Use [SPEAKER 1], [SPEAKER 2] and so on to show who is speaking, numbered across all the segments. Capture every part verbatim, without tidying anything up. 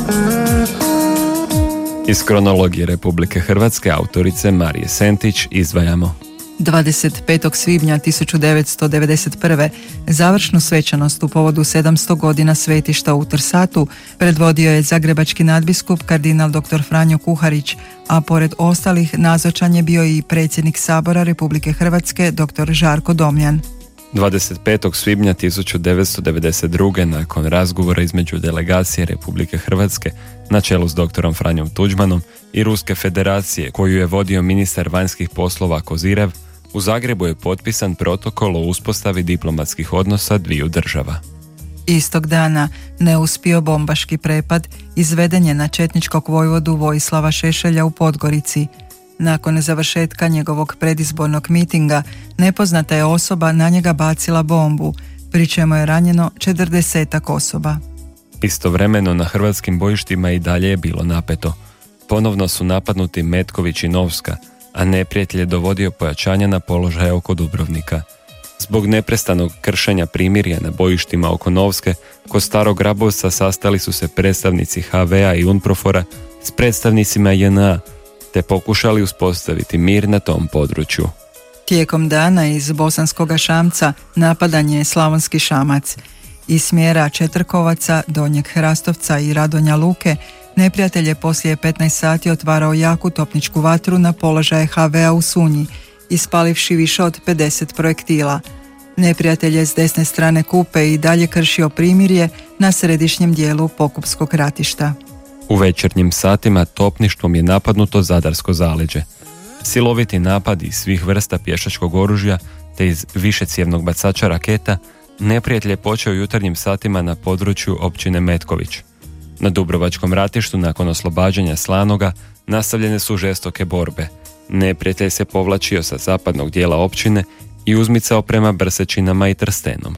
[SPEAKER 1] Iz kronologije Republike Hrvatske autorice Marije Sentić izdvajamo.
[SPEAKER 2] dvadeset petog svibnja tisuću devetsto devedeset prve. završnu svečanost u povodu sedamsto godina svetišta u Trsatu predvodio je zagrebački nadbiskup kardinal dr. Franjo Kuharić, a pored ostalih nazočan je bio i predsjednik Sabora Republike Hrvatske dr. Žarko Domjan.
[SPEAKER 1] dvadeset petog svibnja tisuću devetsto devedeset druge. nakon razgovora između delegacije Republike Hrvatske na čelu s doktorom Franjom Tuđmanom i Ruske federacije, koju je vodio ministar vanjskih poslova Kozirev, u Zagrebu je potpisan protokol o uspostavi diplomatskih odnosa dviju država.
[SPEAKER 2] Istog dana neuspio bombaški prepad izveden je na četničkog vojvodu Vojislava Šešelja u Podgorici. Nakon završetka njegovog predizbornog mitinga, nepoznata je osoba na njega bacila bombu, pri čemu je ranjeno četrdesetak osoba.
[SPEAKER 1] Istovremeno na hrvatskim bojištima i dalje je bilo napeto. Ponovno su napadnuti Metković i Novska, a neprijatelj je dovodio pojačanja na položaje oko Dubrovnika. Zbog neprestanog kršenja primirja na bojištima oko Novske, kod Starog Grabovca sastali su se predstavnici ha ve a i UNPROFOR-a s predstavnicima je en a, te pokušali uspostaviti mir na tom području.
[SPEAKER 2] Tijekom dana iz Bosanskoga Šamca napadan je Slavonski Šamac. Iz smjera Četrkovaca, Donjeg Hrastovca i Radonja Luke neprijatelj je poslije petnaest sati otvarao jaku topničku vatru na položaje ha ve a u Sunji, ispalivši više od pedeset projektila. Neprijatelj je s desne strane Kupe i dalje kršio primirje na središnjem dijelu Pokupskog ratišta.
[SPEAKER 1] U večernjim satima topništvom je napadnuto Zadarsko zaleđe. Siloviti napadi iz svih vrsta pješačkog oružja te iz višecjevnog bacača raketa neprijatelj je počeo jutarnjim satima na području općine Metković. Na Dubrovačkom ratištu nakon oslobađanja Slanoga nastavljene su žestoke borbe. Neprijatelj se povlačio sa zapadnog dijela općine i uzmicao prema Brsečinama i Trstenom.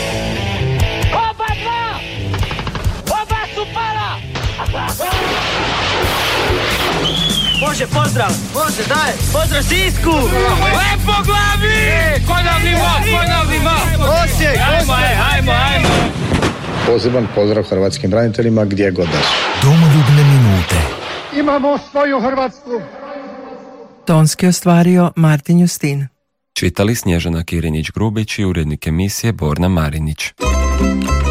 [SPEAKER 3] Oba dva! Oba su pala! Može, pozdrav! Može, daj! Pozdrav Sisku! Lepo glavi! Ko nam nima, ko nam nima! Osijek! Ajmo, ajmo, ajmo!
[SPEAKER 4] Poseban pozdrav hrvatskim braniteljima gdje god da su.
[SPEAKER 5] Domoljubne minute.
[SPEAKER 6] Imamo svoju Hrvatsku.
[SPEAKER 2] Tonski ostvario Martin Justin.
[SPEAKER 1] Čitali Snježana Kirinić-Grubić i urednik emisije Borna Marinić.